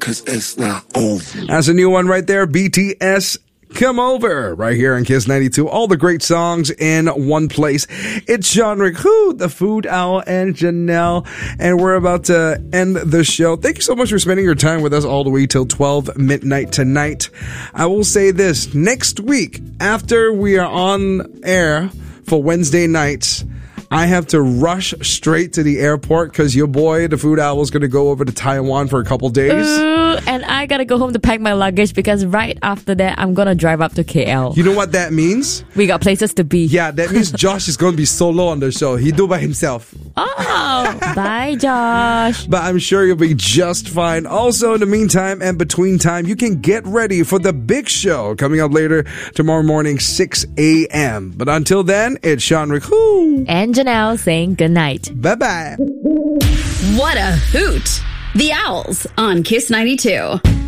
'cause it's not over. That's a new one right there. BTS. Come over right here on Kiss 92. All the great songs in one place. It's Sean Rick, the Food Owl, and Janelle. And we're about to end the show. Thank you so much for spending your time with us all the way till 12 midnight tonight. I will say this. Next week, after we are on air for Wednesday nights, I have to rush straight to the airport because your boy, the Food Owl, is going to go over to Taiwan for a couple days. And I got to go home to pack my luggage because right after that, I'm going to drive up to KL. You know what that means? We got places to be. Yeah, that means Josh is going to be solo on the show. He do by himself. Oh, bye, Josh. But I'm sure you'll be just fine. Also, in the meantime and between time, you can get ready for the big show coming up later tomorrow morning, 6 a.m. But until then, it's Sean Rick and Janelle saying goodnight. Bye-bye. What a hoot. The Owls on Kiss 92.